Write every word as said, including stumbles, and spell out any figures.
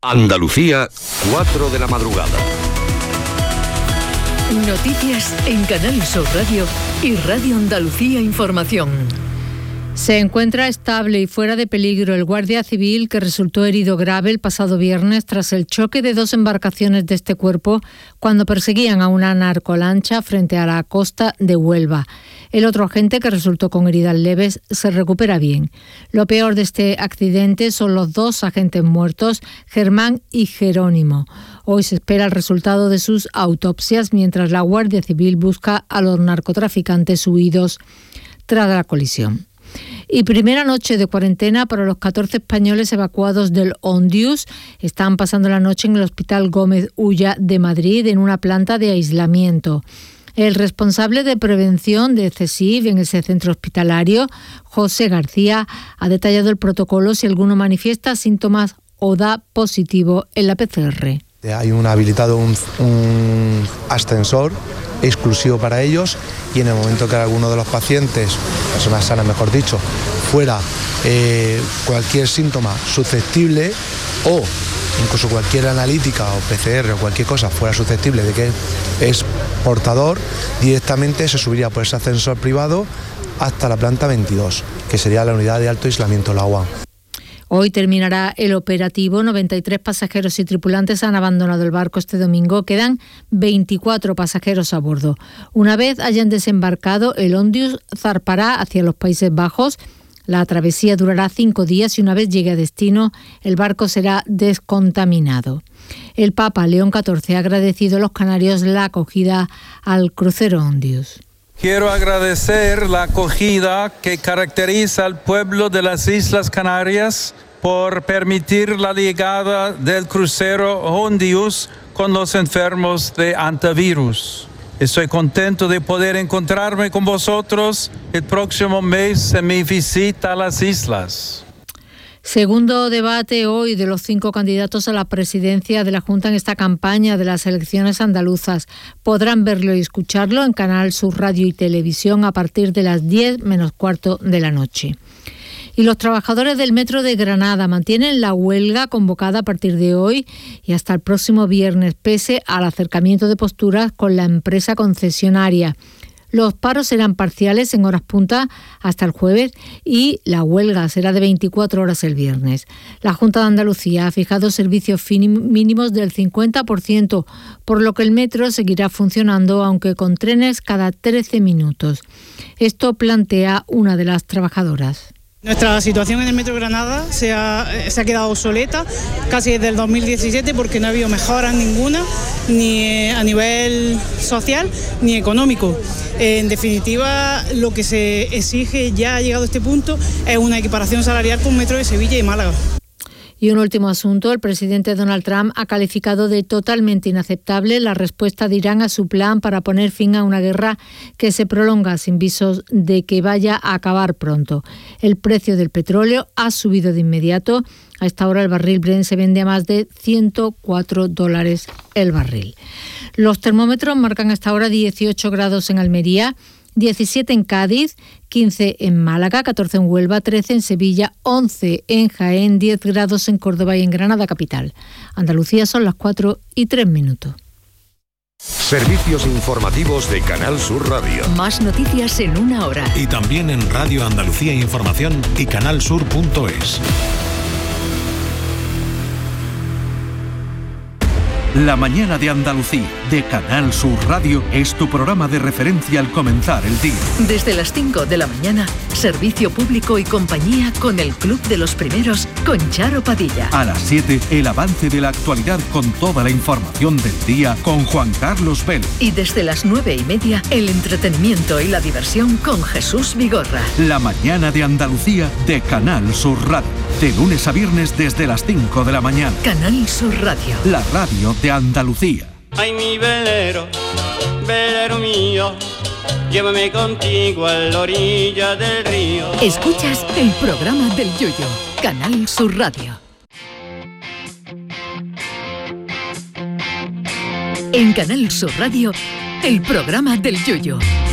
Andalucía, cuatro de la madrugada. Noticias en Canal Sur Radio y Radio Andalucía Información. Se encuentra estable y fuera de peligro el guardia civil que resultó herido grave el pasado viernes tras el choque de dos embarcaciones de este cuerpo cuando perseguían a una narcolancha frente a la costa de Huelva. El otro agente, que resultó con heridas leves, se recupera bien. Lo peor de este accidente son los dos agentes muertos, Germán y Jerónimo. Hoy se espera el resultado de sus autopsias mientras la Guardia Civil busca a los narcotraficantes huidos tras la colisión. Y primera noche de cuarentena para los catorce españoles evacuados del Ondius. Están pasando la noche en el Hospital Gómez Ulla de Madrid en una planta de aislamiento. El responsable de prevención de CESIF en ese centro hospitalario, José García, ha detallado el protocolo si alguno manifiesta síntomas o da positivo en la P C R. Hay un habilitado un, un ascensor exclusivo para ellos y en el momento que alguno de los pacientes, personas sanas mejor dicho, fuera eh, cualquier síntoma susceptible o incluso cualquier analítica o P C R o cualquier cosa fuera susceptible de que es portador, directamente se subiría por ese ascensor privado hasta la planta veintidós, que sería la unidad de alto aislamiento, la U A M. Hoy terminará el operativo. noventa y tres pasajeros y tripulantes han abandonado el barco este domingo. Quedan veinticuatro pasajeros a bordo. Una vez hayan desembarcado, el Ondius zarpará hacia los Países Bajos. La travesía durará cinco días y una vez llegue a destino, el barco será descontaminado. El Papa León catorce ha agradecido a los canarios la acogida al crucero Ondius. Quiero agradecer la acogida que caracteriza al pueblo de las Islas Canarias por permitir la llegada del crucero Ondius con los enfermos de antivirus. Estoy contento de poder encontrarme con vosotros el próximo mes en mi visita a las islas. Segundo debate hoy de los cinco candidatos a la presidencia de la Junta en esta campaña de las elecciones andaluzas. Podrán verlo y escucharlo en Canal Sur Radio y Televisión a partir de las diez menos cuarto de la noche. Y los trabajadores del Metro de Granada mantienen la huelga convocada a partir de hoy y hasta el próximo viernes, pese al acercamiento de posturas con la empresa concesionaria. Los paros serán parciales en horas punta hasta el jueves y la huelga será de veinticuatro horas el viernes. La Junta de Andalucía ha fijado servicios mínimos del cincuenta por ciento, por lo que el metro seguirá funcionando, aunque con trenes cada trece minutos. Esto plantea una de las trabajadoras. Nuestra situación en el Metro de Granada se ha, se ha quedado obsoleta casi desde el dos mil diecisiete porque no ha habido mejoras ninguna, ni a nivel social ni económico. En definitiva, lo que se exige ya ha llegado a este punto es una equiparación salarial con Metro de Sevilla y Málaga. Y un último asunto, el presidente Donald Trump ha calificado de totalmente inaceptable la respuesta de Irán a su plan para poner fin a una guerra que se prolonga sin visos de que vaya a acabar pronto. El precio del petróleo ha subido de inmediato. A esta hora el barril Brent se vende a más de ciento cuatro dólares el barril. Los termómetros marcan hasta ahora dieciocho grados en Almería, diecisiete en Cádiz, quince en Málaga, catorce en Huelva, trece en Sevilla, once en Jaén, diez grados en Córdoba y en Granada capital. Andalucía son las cuatro y tres minutos. Servicios informativos de Canal Sur Radio. Más noticias en una hora. Y también en Radio Andalucía Información y canalsur punto es. La mañana de Andalucía, de Canal Sur Radio, es tu programa de referencia al comenzar el día. Desde las cinco de la mañana, servicio público y compañía con el Club de los Primeros, con Charo Padilla. A las siete, el avance de la actualidad con toda la información del día con Juan Carlos Vélez. Y desde las nueve y media, el entretenimiento y la diversión con Jesús Vigorra. La mañana de Andalucía, de Canal Sur Radio. De lunes a viernes desde las cinco de la mañana. Canal Sur Radio. La radio de Andalucía. Ay, mi velero, velero mío, llévame contigo a la orilla del río. Escuchas el programa del Yoyo, Canal Sur Radio. En Canal Sur Radio, el programa del Yoyo.